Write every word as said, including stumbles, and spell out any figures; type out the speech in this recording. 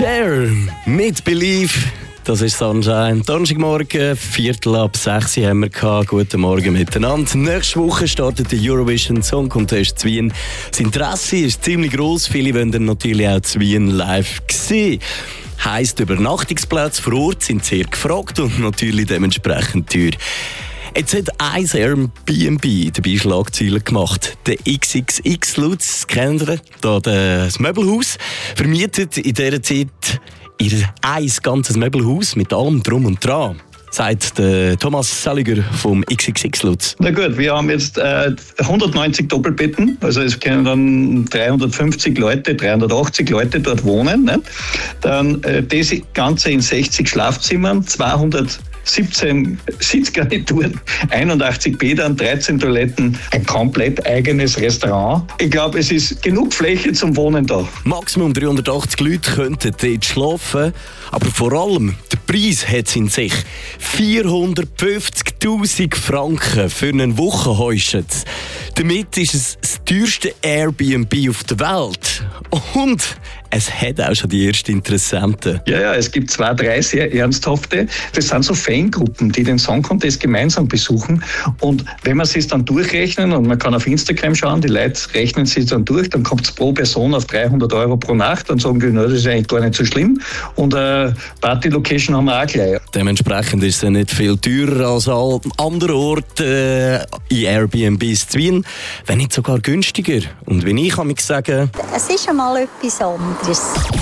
Cher mit Believe. Das ist Sunshine. Donnerstagmorgen, Viertel ab sechs haben wir gehabt. Guten Morgen miteinander. Nächste Woche startet der Eurovision Song Contest zu Wien. Das Interesse ist ziemlich gross. Viele wollen dann natürlich auch zu Wien live sehen. Heisst, Übernachtungsplätze vor Ort sind sehr gefragt und natürlich dementsprechend teuer. Jetzt hat ein Airbnb dabei Schlagzeilen gemacht. Der X X X Lutz, kennt ihr, da das Möbelhaus, vermietet in dieser Zeit ihr ein ganzes Möbelhaus mit allem Drum und Dran. Sagt der Thomas Seliger vom X X X Lutz. Na gut, wir haben jetzt äh, hundertneunzig Doppelbetten, also es können dann dreihundertfünfzig Leute, dreihundertachtzig Leute dort wohnen. Ne? Dann äh, das Ganze in sechzig Schlafzimmern, zweihundertsiebzehn Sitzgarnituren, einundachtzig Bädern, dreizehn Toiletten, ein komplett eigenes Restaurant. Ich glaube, es ist genug Fläche zum Wohnen da. Maximum dreihundertachtzig Leute könnten dort schlafen, aber vor allem der Preis hat es in sich. vierhundertfünfzigtausend Franken für einen Wochenhäuschen. Damit ist es das teuerste Airbnb auf der Welt. Und es hat auch schon die ersten Interessenten. Ja, ja, es gibt zwei, drei sehr ernsthafte. Das sind so Fangruppen, die den Song Contest gemeinsam besuchen. Und wenn man es dann durchrechnen, und man kann auf Instagram schauen, die Leute rechnen sich dann durch, dann kommt es pro Person auf dreihundert Euro pro Nacht. Dann sagen die, na, das ist eigentlich gar nicht so schlimm. Und eine Party-Location haben wir auch gleich. Dementsprechend ist es nicht viel teurer als an anderen Orten äh, in Airbnbs zu Wien, wenn nicht sogar günstiger. Und wenn ich kann ich sagen, es ist einmal etwas anderes.